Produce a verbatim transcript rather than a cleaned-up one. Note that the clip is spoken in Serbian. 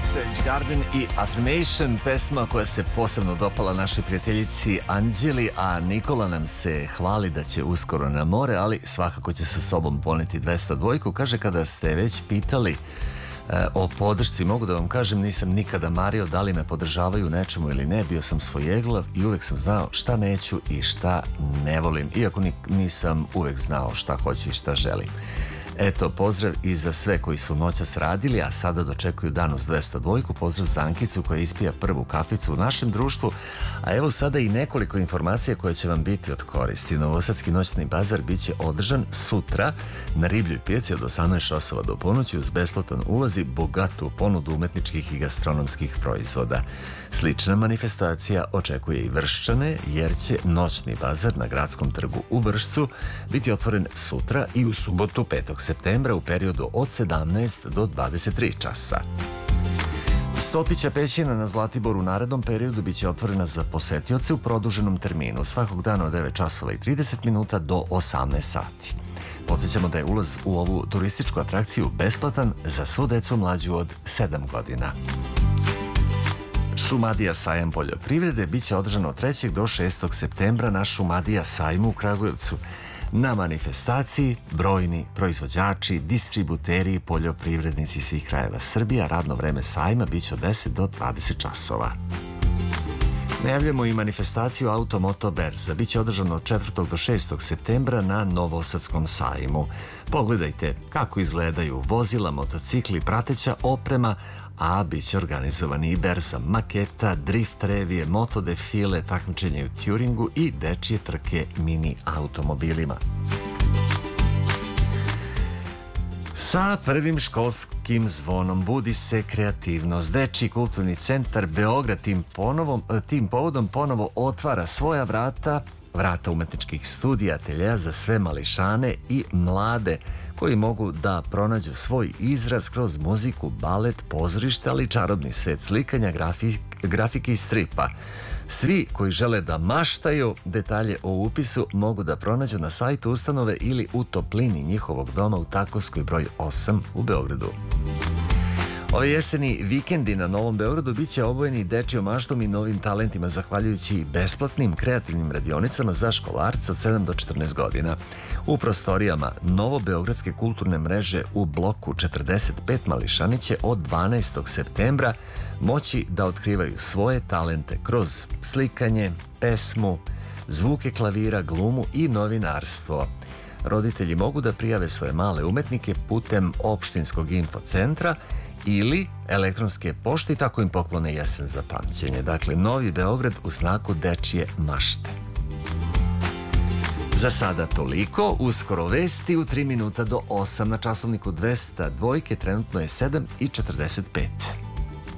Sage Garden i Affirmation, pesma koja se posebno dopala našoj prijateljici Anđeli, a Nikola nam se hvali da će uskoro na more, ali svakako će sa sobom poneti dvesta dva. Kaže, kada ste već pitali e, o podršci, mogu da vam kažem, nisam nikada mario da li me podržavaju nečemu ili ne, bio sam svojeglav i uvek sam znao šta neću i šta ne volim, iako nisam uvek znao šta hoću i šta želim. Eto, pozdrav i za sve koji su noćas radili, a sada dočekuju dan uz dvesta dva. Pozdrav za Ankicu koja ispija prvu kaficu u našem društvu. A evo sada i nekoliko informacija koje će vam biti od koristi. Novosadski noćni bazar bit će održan sutra na Ribljoj pijaci od osamnaest časova do ponoći uz besplatan ulaz i bogatu ponudu umetničkih i gastronomskih proizvoda. Slična manifestacija očekuje i Vrščane, jer će noćni bazar na Gradskom trgu u Vršcu biti otvoren sutra i u subotu petog septembra u periodu od sedamnaest do dvadeset tri časa. Stopića pećina na Zlatiboru u narednom periodu biće otvorena za posetioce u produženom terminu svakog dana od devet časova i trideset minuta do osamnaest sati. Podsjećamo da je ulaz u ovu turističku atrakciju besplatan za svu decu mlađu od sedam godina. Šumadija sajam poljoprivrede biće održano od trećeg do šestog septembra na Šumadija sajmu u Kragujevcu. Na manifestaciji brojni proizvođači, distributeri i poljoprivrednici svih krajeva Srbije. Radno vreme sajma biće od deset do dvadeset časova. Najavljamo i manifestaciju Automoto Berza. Biće održano od četvrtog do šestog septembra na Novosadskom sajmu. Pogledajte kako izgledaju vozila, motocikli, prateća oprema, a bit će organizovani i berza maketa, drift revije, motodefile, takmičenje u turingu i dečije trke mini automobilima. Sa prvim školskim zvonom budi se kreativnost. Dečiji kulturni centar Beograd tim, ponovom, tim povodom ponovo otvara svoja vrata, vrata umetničkih studija, ateljeja za sve mališane i mlade koji mogu da pronađu svoj izraz kroz muziku, balet, pozorište, ali i čarobni svet slikanja, grafik, grafike i stripa. Svi koji žele da maštaju, detalje o upisu mogu da pronađu na sajtu ustanove ili u toplini njihovog doma u Takovskoj broj osam u Beogradu. Ove jeseni vikendi na Novom Beogradu bit će obojeni dečijom maštom i novim talentima zahvaljujući besplatnim kreativnim radionicama za školarce od sedam do četrnaest godina. U prostorijama Novobeogradske kulturne mreže u bloku četrdeset pet mališani će od dvanaestog septembra moći da otkrivaju svoje talente kroz slikanje, pesmu, zvuke klavira, glumu i novinarstvo. Roditelji mogu da prijave svoje male umetnike putem opštinskog infocentra ili elektronske pošte i tako im poklone jesen za pamćenje. Dakle, Novi Beograd u znaku dečije mašte. Za sada toliko, uskoro vesti u tri minuta do osam na časovniku dvesta dva, trenutno je sedam i četrdeset pet.